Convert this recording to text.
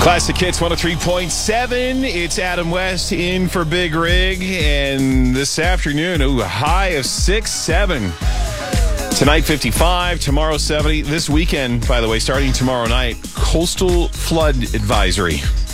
Classic Hits 103.7. It's Adam West in for Big Rig. And this afternoon, a high of 6-7. Tonight, 55. Tomorrow, 70. This weekend, by the way, starting tomorrow night, coastal flood advisory.